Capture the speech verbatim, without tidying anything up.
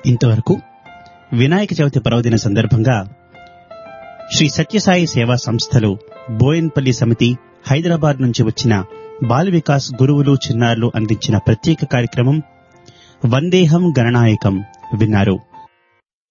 ఇంతవరకు వినాయక చవితి పర్వదిన సందర్భంగా శ్రీ సత్యసాయి సేవా సంస్థలు బోయన్పల్లి సమితి హైదరాబాద్ నుంచి వచ్చిన బాల వికాస్ గురువులు చిన్నారులు అందించిన ప్రత్యేక కార్యక్రమం వందేహం గణనాయకం విన్నారు.